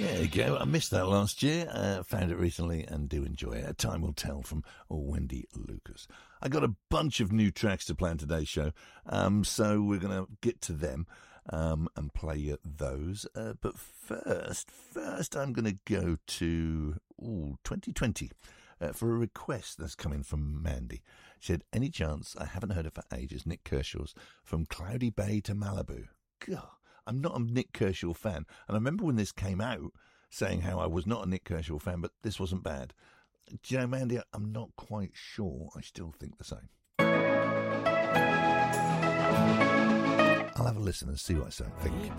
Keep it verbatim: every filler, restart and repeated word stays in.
There you go. I missed that last year. Uh, found it recently and do enjoy it. Time will tell from Wendy Lucas. I got a bunch of new tracks to play on today's show, um, so we're going to get to them um, and play those. Uh, but first, first I'm going to go to ooh, twenty twenty uh, for a request that's coming from Mandy. She said, any chance, I haven't heard it for ages, Nick Kershaw's From Cloudy Bay to Malibu. God. I'm not a Nick Kershaw fan, and I remember when this came out saying how I was not a Nick Kershaw fan, but this wasn't bad. Do you know, Mandy, I'm not quite sure. I still think the same. I'll have a listen and see what I think.